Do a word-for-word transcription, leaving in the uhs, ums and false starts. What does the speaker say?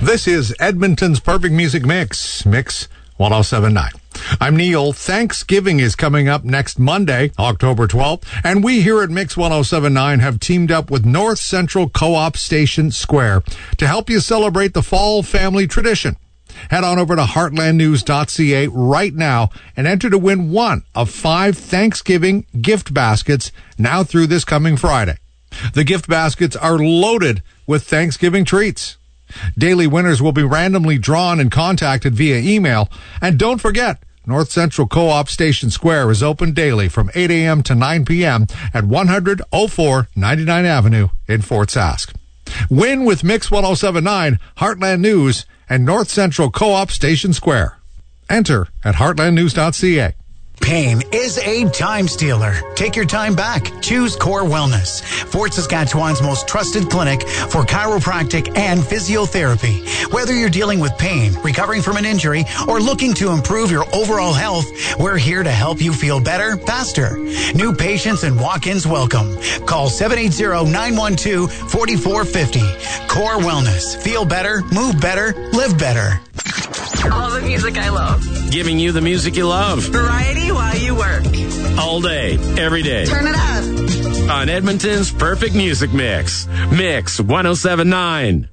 This is Edmonton's Perfect Music Mix, Mix one oh seven point nine. I'm Neil. Thanksgiving is coming up next Monday, October twelfth, and we here at Mix one oh seven point nine have teamed up with North Central Co-op Station Square to help you celebrate the fall family tradition. Head on over to heartland news dot c a right now and enter to win one of five Thanksgiving gift baskets now through this coming Friday. The gift baskets are loaded with Thanksgiving treats. Daily winners will be randomly drawn and contacted via email. And don't forget, North Central Co-op Station Square is open daily from eight a.m. to nine p.m. at one hundred oh four ninety-ninth Avenue in Fort Sask. Win with Mix one oh seven point nine, Heartland News, and North Central Co-op Station Square. Enter at heartland news dot c a. Pain is a time stealer. Take your time back. Choose Core Wellness, Fort Saskatchewan's most trusted clinic for chiropractic and physiotherapy. Whether you're dealing with pain, recovering from an injury, or looking to improve your overall health, we're here to help you feel better, faster. New patients and walk-ins welcome. Call seven eight zero, nine one two, four four five zero. Core Wellness. Feel better, move better, live better. All the music I love. Giving you the music you love. Variety while you work. All day, every day. Turn it up. On Edmonton's Perfect Music Mix. Mix one oh seven point nine.